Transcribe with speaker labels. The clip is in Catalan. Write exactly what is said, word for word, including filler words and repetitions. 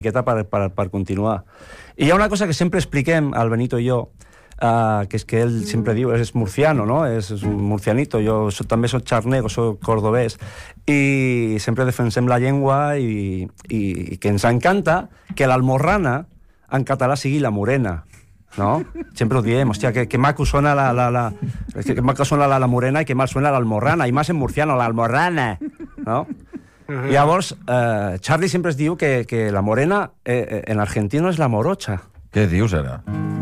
Speaker 1: Per, per, per continuar. I hi ha una cosa que sempre expliquem, al Benito i jo, uh, que és que ell sempre diu, és murciano, no? És, és un murcianito, jo so, també soc xarnego, soc cordobès, i sempre defensem la llengua i, i, i que ens encanta que l'almorrana en català sigui la morena, no? Sempre ho diem, hòstia, que, que maco sona la, la, la, que maco sona la, la morena i que mal suena l'almorrana, i más en murciano, l'almorrana, no? Uh-huh. Llavors, eh, Charlie sempre es diu que, que la morena eh, en argentino és la morocha.
Speaker 2: Què dius, ara?